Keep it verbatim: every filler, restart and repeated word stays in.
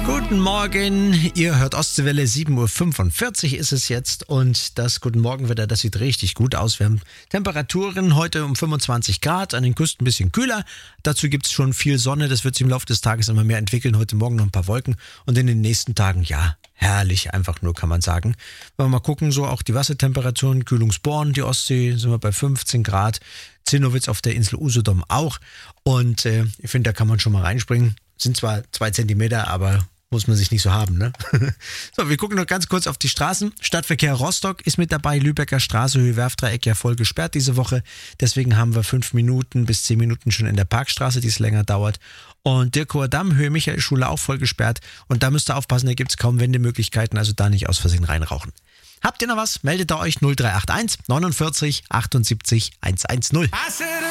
Guten Morgen, ihr hört Ostseewelle, sieben Uhr fünfundvierzig ist es jetzt und das Guten Morgenwetter, das sieht richtig gut aus. Wir haben Temperaturen heute um fünfundzwanzig Grad, an den Küsten ein bisschen kühler. Dazu gibt es schon viel Sonne, das wird sich im Laufe des Tages immer mehr entwickeln. Heute Morgen noch ein paar Wolken und in den nächsten Tagen, ja, herrlich einfach nur, kann man sagen. Wenn wir mal gucken, so auch die Wassertemperaturen, Kühlungsborn, die Ostsee, sind wir bei fünfzehn Grad, Zinnowitz auf der Insel Usedom auch und äh, ich finde, da kann man schon mal reinspringen. Sind zwar zwei Zentimeter, aber muss man sich nicht so haben, ne? So, wir gucken noch ganz kurz auf die Straßen. Stadtverkehr Rostock ist mit dabei. Lübecker Straße, Höhe-Werfdreieck ja voll gesperrt diese Woche. Deswegen haben wir fünf Minuten bis zehn Minuten schon in der Parkstraße, die es länger dauert. Und Dirkower Damm, Höhe Michaelschule auch voll gesperrt. Und da müsst ihr aufpassen, da gibt es kaum Wendemöglichkeiten, also da nicht aus Versehen reinrauchen. Habt ihr noch was? Meldet ihr euch null drei acht eins neunundvierzig achtundsiebzig hundertzehn.